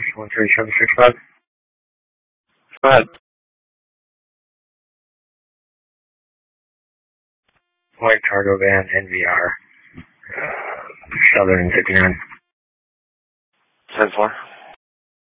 13765. Go ahead. White cargo van, NVR. Southern 59. 10-4.